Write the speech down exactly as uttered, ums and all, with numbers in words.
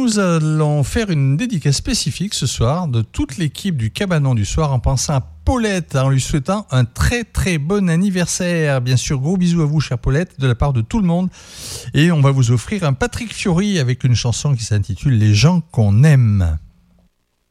nous allons faire une dédicace spécifique ce soir de toute l'équipe du Cabanon du Soir en pensant à Paulette, en lui souhaitant un très très bon anniversaire. Bien sûr, gros bisous à vous, chère Paulette, de la part de tout le monde. Et on va vous offrir un Patrick Fiori avec une chanson qui s'intitule Les gens qu'on aime.